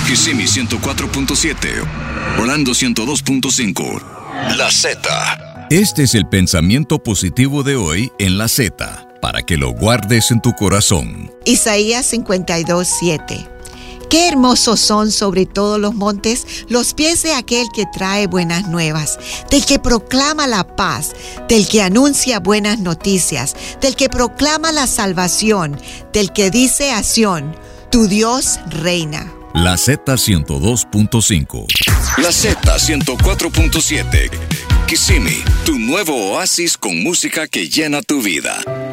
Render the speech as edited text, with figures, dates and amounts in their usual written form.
Kissimmee 104.7, Orlando 102.5. La Z. Este es el pensamiento positivo de hoy en La Z, para que lo guardes en tu corazón. Isaías 52:7. Qué hermosos son sobre todos los montes los pies de aquel que trae buenas nuevas, del que proclama la paz, del que anuncia buenas noticias, del que proclama la salvación, del que dice a Sión, tu Dios reina. La Z 102.5. La Z 104.7. Kissimmee, tu nuevo oasis con música que llena tu vida.